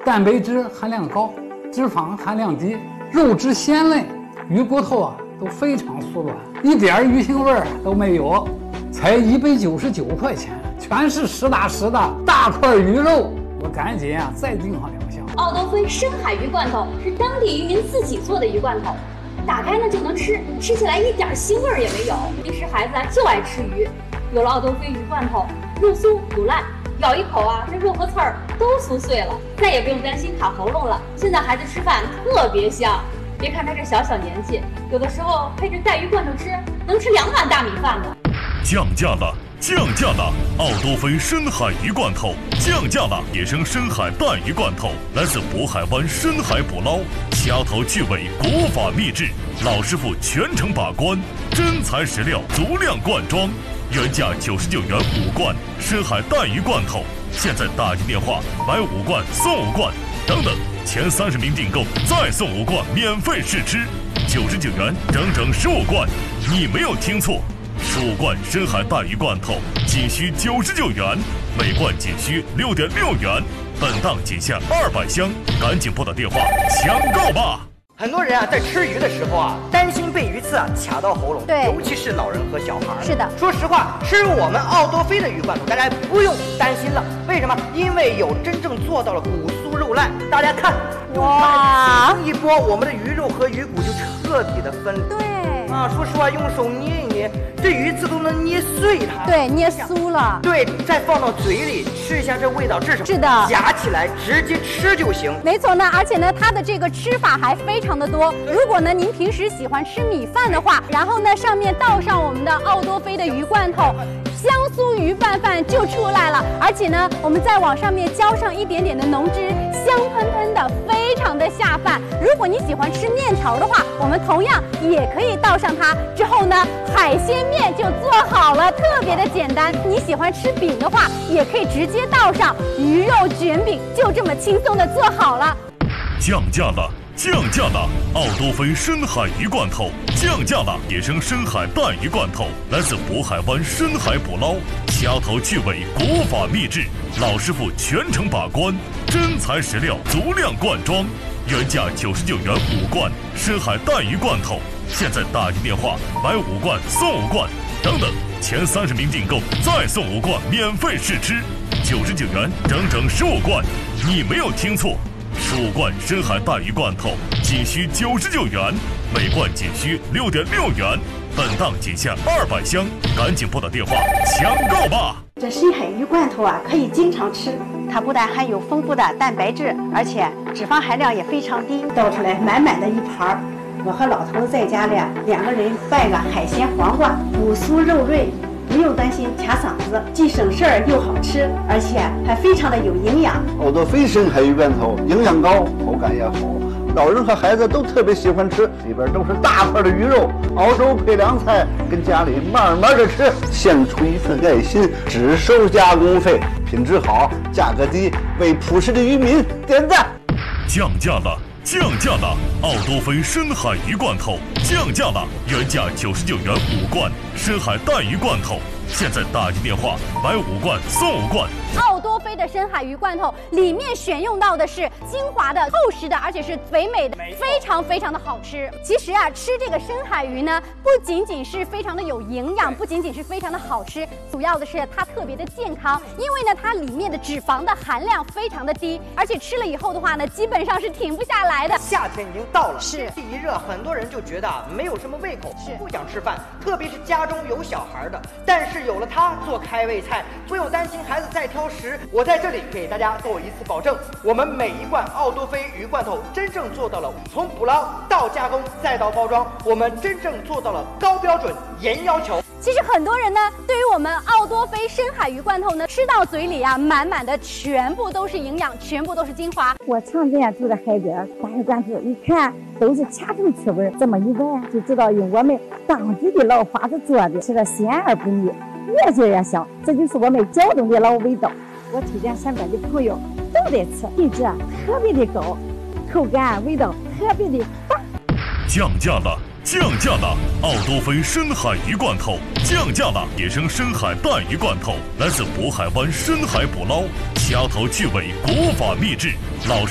蛋白质含量高，脂肪含量低，肉质鲜嫩，鱼骨头啊都非常酥软，一点鱼腥味儿都没有，才199块钱，全是实打实的大块鱼肉，我赶紧啊再订上2箱。 奥多菲深海鱼罐头是当地渔民自己做的鱼罐头，打开呢就能吃，吃起来一点腥味儿也没有。平时孩子就爱吃鱼，有了奥多菲鱼罐头，肉酥不烂。咬一口啊，这肉和刺儿都酥碎了，再也不用担心卡喉咙了。现在孩子吃饭特别香，别看他这小年纪，有的时候配着带鱼罐头吃，能吃2碗大米饭呢。 降价了！降价了！奥多菲深海鱼罐头降价了！野生深海带鱼罐头来自渤海湾深海捕捞，掐头去尾，国法秘制，老师傅全程把关，真材实料，足量灌装。原价99元5罐深海带鱼罐头，现在打进电话买5罐送5罐，等等，前30名订购再送5罐免费试吃，99元整整15罐，你没有听错，15罐深海带鱼罐头仅需99元，每罐仅需6.6元，本档仅限200箱，赶紧拨打电话抢购吧！ 很多人啊，在吃鱼的时候啊，担心被鱼刺啊卡到喉咙， 对， 尤其是老人和小孩。 是的， 说实话，吃我们奥多菲的鱼罐头，大家不用担心了。为什么？因为有真正做到了骨酥肉烂。大家看，哇，一拨，我们的鱼肉和鱼骨就彻底的分离。 对啊，说实话，用手捏一捏，这鱼刺都能捏碎它。 对，捏酥了。 对，再放到嘴里吃一下，这味道这是什么？ 是的， 夹起来直接吃就行。 没错呢，而且呢，它的这个吃法还非常的多。如果呢您平时喜欢吃米饭的话，然后呢上面倒上我们的奥多菲的鱼罐头，香酥鱼拌饭就出来了。而且呢，我们再往上面浇上一点点的浓汁，香喷喷的，非常的下饭。如果你喜欢吃面条的话，我们同样也可以倒上它。之后呢，海鲜面就做好了，特别的简单。你喜欢吃饼的话，也可以直接倒上鱼肉卷饼，就这么轻松的做好了。 降价了！降价了！奥多菲深海鱼罐头降价了！野生深海带鱼罐头来自渤海湾深海捕捞，掐头去尾，国法秘制，老师傅全程把关，真材实料，足量灌装。原价99元5罐深海带鱼罐头，现在打进电话买5罐送5罐，等等，前30名订购再送5罐免费试吃，99元整整15罐，你没有听错，15罐深海带鱼罐头仅需99元，每罐仅需6.6元，本档仅限200箱，赶紧拨打电话抢购吧！ 这深海鱼罐头啊，可以经常吃，它不但含有丰富的蛋白质，而且脂肪含量也非常低。倒出来满满的一盘儿，我和老头子在家里2个人拌个海鲜黄瓜，骨酥肉润，不用担心卡嗓子，既省事儿又好吃，而且还非常的有营养。 奥多菲深海鱼罐头营养高，口感也好，老人和孩子都特别喜欢吃，里边都是大块的鱼肉，熬粥配凉菜，跟家里慢慢的吃，献出一份爱心，只收加工费，品质好，价格低，为朴实的渔民点赞。 降价了！降价了！奥多菲深海鱼罐头降价了！原价99元5罐深海带鱼罐头，现在打进电话买5罐送5罐。 奥多菲的深海鱼罐头里面选用到的是精华的、厚实的，而且是肥美的，非常非常的好吃。其实啊，吃这个深海鱼呢，不仅仅是非常的有营养，不仅仅是非常的好吃，主要的是它特别的健康，因为呢，它里面的脂肪的含量非常的低，而且吃了以后的话呢，基本上是停不下来的。 夏天已经到了， 是天气一热，很多人就觉得没有什么胃口，不想吃饭，特别是家中有小孩的。但是有了它做开胃菜，不用担心孩子再挑食。我在这里给大家做一次保证，我们每一罐奥多菲鱼罐头真正做到了从捕捞到加工再到包装，我们真正做到了高标准、严要求。 其实很多人呢，对于我们奥多菲深海鱼罐头呢，吃到嘴里啊，满满的全部都是营养，全部都是精华。 我常这样煮的孩子，大鱼罐头一看都是掐头去味，这么一闻就知道用我们当地的老法子做的，吃的鲜而不腻，越做越香，这就是我们胶东的老味道。我推荐身边的朋友都得吃，品质特别的高，口感味道特别的棒。 降价了！降价了！奥多菲深海鱼罐头降价了！野生深海带鱼罐头来自渤海湾深海捕捞，掐头去尾，国法秘制，老